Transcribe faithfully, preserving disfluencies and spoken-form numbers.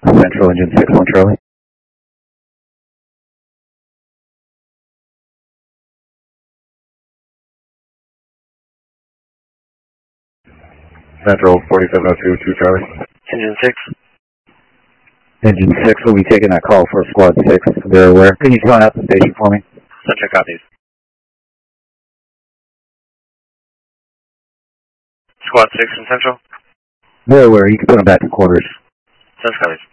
Central Engine six one Charlie. Central forty-seven oh two, two Charlie. Engine six. Engine six will be taking that call for Squad six. They're aware. Can you join out the station for me? Central copies. Squad six in Central. They're aware. You can put them back to quarters. Central copies.